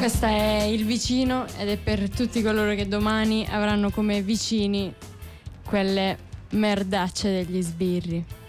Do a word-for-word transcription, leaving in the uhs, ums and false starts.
Questo è Il vicino ed è per tutti coloro che domani avranno come vicini quelle merdacce degli sbirri.